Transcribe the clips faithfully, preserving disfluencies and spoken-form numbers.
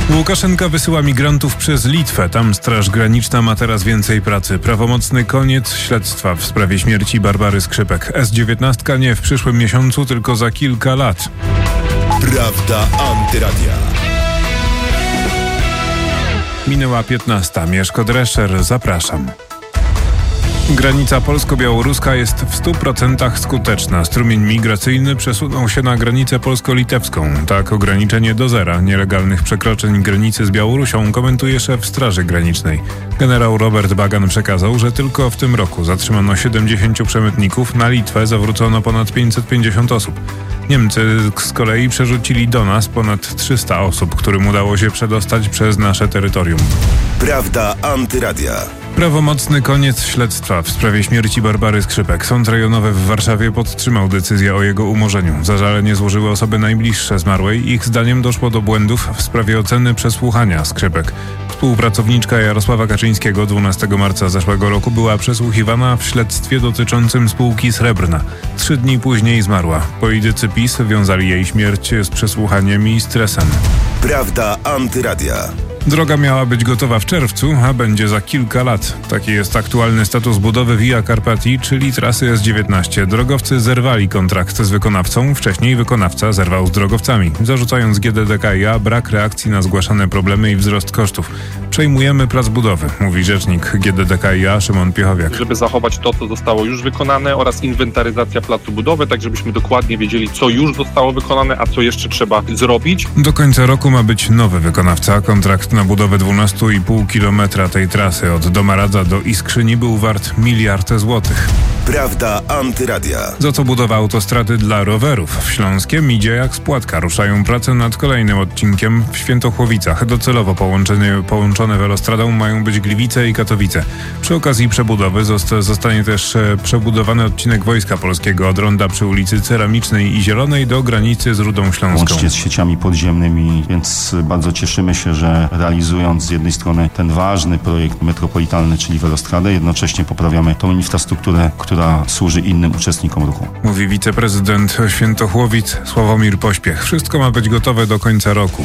Łukaszenka wysyła migrantów przez Litwę. Tam Straż Graniczna ma teraz więcej pracy. Prawomocny koniec śledztwa w sprawie śmierci Barbary Skrzypek. S dziewiętnaście nie w przyszłym miesiącu, tylko za kilka lat. Prawda Antyradia. Minęła piętnasta. Mieszko Drescher, zapraszam. Granica polsko-białoruska jest w stu procentach skuteczna. Strumień migracyjny przesunął się na granicę polsko-litewską. Tak ograniczenie do zera nielegalnych przekroczeń granicy z Białorusią komentuje szef Straży Granicznej. Generał Robert Bagan przekazał, że tylko w tym roku zatrzymano siedemdziesięciu przemytników, na Litwę zawrócono ponad pięćset pięćdziesiąt osób. Niemcy z kolei przerzucili do nas ponad trzysta osób, którym udało się przedostać przez nasze terytorium. Prawda Antyradia. Prawomocny koniec śledztwa w sprawie śmierci Barbary Skrzypek. Sąd rejonowy w Warszawie podtrzymał decyzję o jego umorzeniu. Zażalenie złożyły osoby najbliższe zmarłej. Ich zdaniem doszło do błędów w sprawie oceny przesłuchania Skrzypek. Współpracowniczka Jarosława Kaczyńskiego dwunastego marca zeszłego roku była przesłuchiwana w śledztwie dotyczącym spółki Srebrna. Trzy dni później zmarła. Politycy PiS wiązali jej śmierć z przesłuchaniem i stresem. Prawda Antyradia. Droga miała być gotowa w czerwcu, a będzie za kilka lat. Taki jest aktualny status budowy Via Carpatii, czyli trasy S dziewiętnaście. Drogowcy zerwali kontrakt z wykonawcą, wcześniej wykonawca zerwał z drogowcami, zarzucając G D D K i A brak reakcji na zgłaszane problemy i wzrost kosztów. Przejmujemy plac budowy, mówi rzecznik G D D K i A Szymon Piechowiak. Żeby zachować to, co zostało już wykonane oraz inwentaryzacja placu budowy, tak żebyśmy dokładnie wiedzieli, co już zostało wykonane, a co jeszcze trzeba zrobić. Do końca roku ma być nowy wykonawca. Kontrakt na budowę dwanaście i pół kilometra tej trasy od Domaradza do Iskrzyni był wart miliard złotych. Prawda Antyradia. Za to budowa autostrady dla rowerów w Śląskiem idzie jak z płatka. Ruszają prace nad kolejnym odcinkiem w Świętochłowicach. Docelowo połączone, połączone welostradą mają być Gliwice i Katowice. Przy okazji przebudowy zosta- zostanie też e, przebudowany odcinek Wojska Polskiego od ronda przy ulicy Ceramicznej i Zielonej do granicy z Rudą Śląską. Łącznie z sieciami podziemnymi, więc bardzo cieszymy się, że realizując z jednej strony ten ważny projekt metropolitalny, czyli welostradę, jednocześnie poprawiamy tą infrastrukturę, która służy innym uczestnikom ruchu. Mówi wiceprezydent Świętochłowic Sławomir Pośpiech. Wszystko ma być gotowe do końca roku.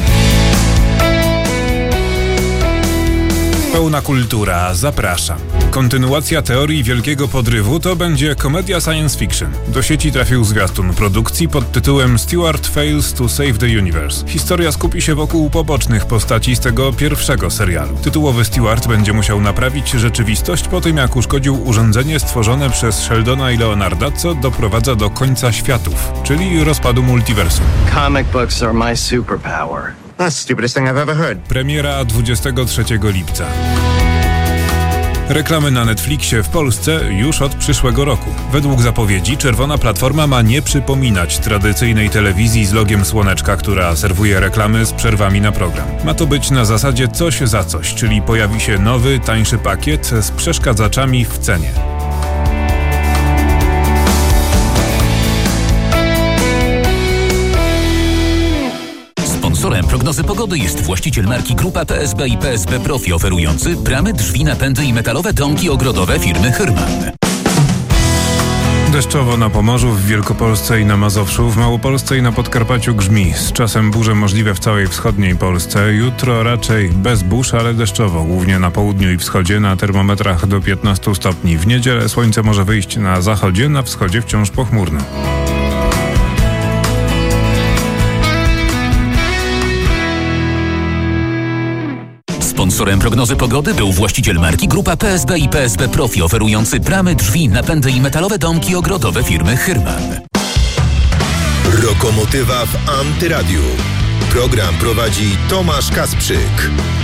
Pełna kultura, zapraszam. Kontynuacja teorii wielkiego podrywu to będzie komedia science fiction. Do sieci trafił zwiastun produkcji pod tytułem Stewart Fails to Save the Universe. Historia skupi się wokół pobocznych postaci z tego pierwszego serialu. Tytułowy Stewart będzie musiał naprawić rzeczywistość po tym, jak uszkodził urządzenie stworzone przez Sheldona i Leonarda, co doprowadza do końca światów, czyli rozpadu multiversum. Comic books are my superpower. That's the stupidest thing I've ever heard. Premiera dwudziestego trzeciego lipca. Reklamy na Netflixie w Polsce już od przyszłego roku. Według zapowiedzi czerwona platforma ma nie przypominać tradycyjnej telewizji z logiem słoneczka, która serwuje reklamy z przerwami na program. Ma to być na zasadzie coś za coś, czyli pojawi się nowy, tańszy pakiet z przeszkadzaczami w cenie. Sponsorem prognozy pogody jest właściciel marki Grupa P S B i P S B Profi, oferujący bramy, drzwi, napędy i metalowe domki ogrodowe firmy Hyrman. Deszczowo na Pomorzu, w Wielkopolsce i na Mazowszu, w Małopolsce i na Podkarpaciu grzmi. Z czasem burze możliwe w całej wschodniej Polsce. Jutro raczej bez burz, ale deszczowo, głównie na południu i wschodzie, na termometrach do piętnastu stopni. W niedzielę słońce może wyjść na zachodzie, na wschodzie wciąż pochmurno. Sponsorem prognozy pogody był właściciel marki Grupa P S B i P S B Profi, oferujący bramy, drzwi, napędy i metalowe domki ogrodowe firmy Hyrman. Lokomotywa w Antyradiu. Program prowadzi Tomasz Kasprzyk.